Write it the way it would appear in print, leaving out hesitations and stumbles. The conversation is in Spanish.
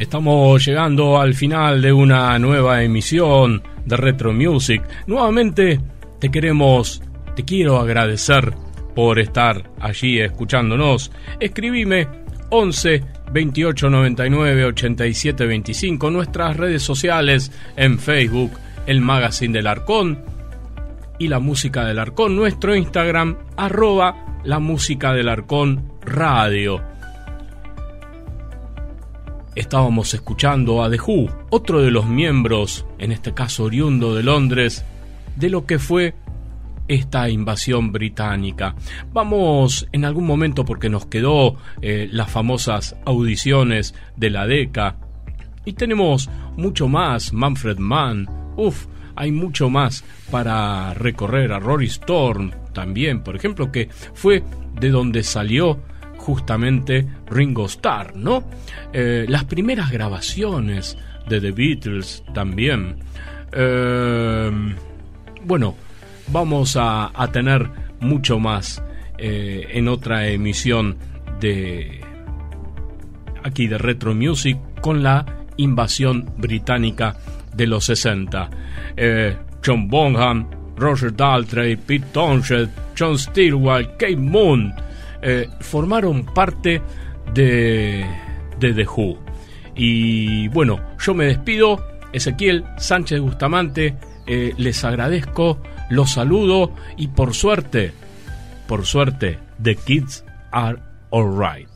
Estamos llegando al final de una nueva emisión de Retro Music. Nuevamente te quiero agradecer por estar allí escuchándonos. Escribime 11 28 99 87 25, nuestras redes sociales en Facebook, el Magazine del Arcón y la Música del Arcón, nuestro Instagram, @la Música del Arcón Radio. Estábamos escuchando a The Who, otro de los miembros, en este caso oriundo de Londres, de lo que fue esta invasión británica. Vamos en algún momento, porque nos quedó las famosas audiciones de la Decca, y tenemos mucho más, Manfred Mann, hay mucho más para recorrer, a Rory Storm también, por ejemplo, que fue de donde salió justamente Ringo Starr, ¿no? Las primeras grabaciones de The Beatles también. Bueno, vamos a tener mucho más en otra emisión de aquí de Retro Music con la invasión británica de los 60. John Bonham, Roger Daltrey, Pete Townshend, John Stilwell, Keith Moon formaron parte de The Who. Y bueno, yo me despido. Ezequiel Sánchez Bustamante, les agradezco, los saludo y por suerte, The Kids Are Alright.